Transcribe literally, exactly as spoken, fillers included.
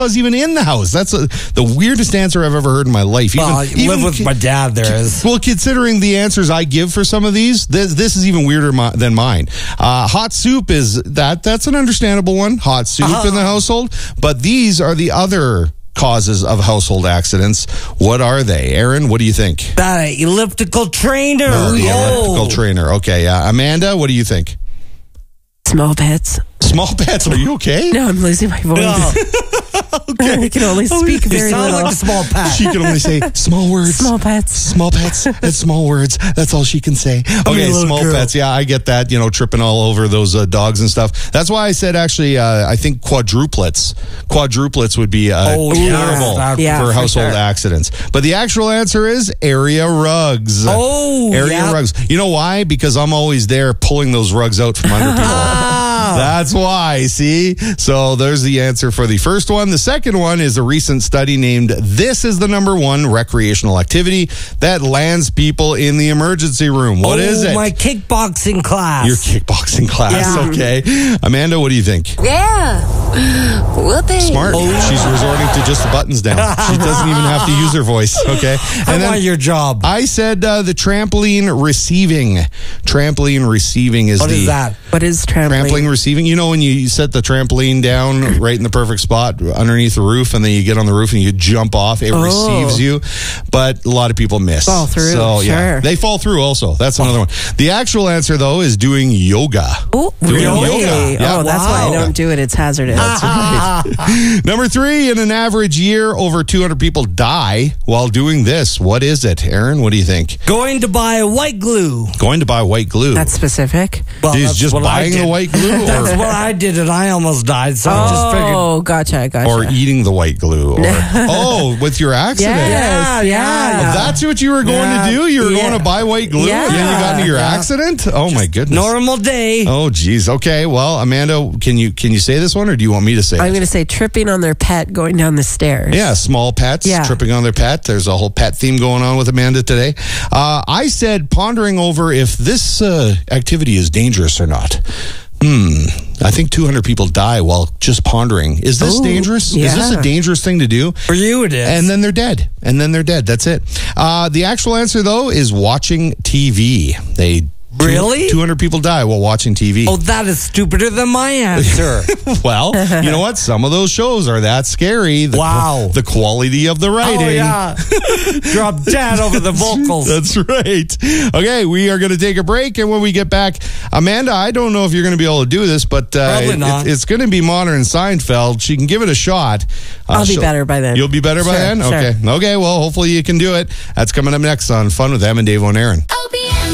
was even in the house. That's a, the weirdest answer I've ever heard in my life. Even, Well, you live with my dad, there is. Well, considering the answers I give for some of these, this, this is even weirder mi- than mine. Uh, hot soup is that. That's an understandable one. Hot soup Uh-huh. in the household. But these are the other causes of household accidents. What are they? Aaron, what do you think? That elliptical trainer. Uh, the Oh. elliptical trainer. Okay, yeah. Amanda, what do you think? Small pets. Small pets. Are you okay? No, I'm losing my voice. No. I can only speak You very sound little. like a small pat. She can only say small words. Small pets. Small pets and small words. That's all she can say. Okay, little small girl. pets. Yeah, I get that. You know, tripping all over those uh, dogs and stuff. That's why I said actually, uh, I think quadruplets. Quadruplets would be uh, Oh, yeah. terrible That- Yeah, for for household sure. accidents. But the actual answer is area rugs. Oh, area yeah. rugs. You know why? Because I'm always there pulling those rugs out from under people. Ah. That's why, see? So there's the answer for the first one. The second one is a recent study named This is the Number One Recreational Activity That Lands People in the Emergency Room. What oh, is it? My kickboxing class. Your kickboxing class, Yeah. okay. Amanda, what do you think? Yeah. Whoopee. Smart. She's resorting to just the buttons down. She doesn't even have to use her voice, okay? I want your job. I said uh, the trampoline receiving. Trampoline receiving is What the... is that? What is trampoline? Trampoline receiving. You know when you set the trampoline down right in the perfect spot underneath the roof, and then you get on the roof and you jump off. It Oh. receives you, but a lot of people miss. Fall through, So yeah, sure. they fall through. Also, that's another one. The actual answer though is doing yoga. Oh, Doing really? yoga. Yeah. Oh, that's why I Wow. don't do it. It's hazardous. Number three, in an average year, over two hundred people die while doing this. What is it, Aaron? What do you think? Going to buy white glue. Going to buy white glue. That's specific. Well, Is that's just what I buying did. the white glue, That's or, what I did, and I almost died. So I just figured. Oh, gotcha, gotcha. or eating the white glue, or oh, with your accident. Yes, Yeah, yeah. yeah. That's what you were going Yeah, to do? You were yeah. going to buy white glue and then you got into your Yeah. accident? Oh my goodness. Normal day. Oh geez. Okay. Well, Amanda, can you can you say this one or do you want me to say I'm it? going to say tripping on their pet going down the stairs. Yeah, small pets Yeah. tripping on their pet. There's a whole pet theme going on with Amanda today. Uh, I said pondering over if this uh, activity is dangerous or not. Hmm. I think two hundred people die while just pondering. Is this Ooh, dangerous? Is this a yeah. dangerous thing to do? For you, it is. And then they're dead. And then they're dead. That's it. Uh, the actual answer, though, is watching T V. They Really? two hundred people die while watching T V. oh, that is stupider than my answer. Well, you know what? Some of those shows are that scary. The, Wow. The quality of the writing. Oh, yeah. Drop dead over the vocals. That's right. Okay, we are going to take a break, and when we get back, Amanda, I don't know if you're going to be able to do this, but uh, Probably it- not. it's going to be Modern Seinfeld. She can give it a shot. Uh, I'll be she'll- better by then. You'll be better by Sure, then? sure. Okay. Okay, well, hopefully you can do it. That's coming up next on Fun with Em and Dave O'Neill.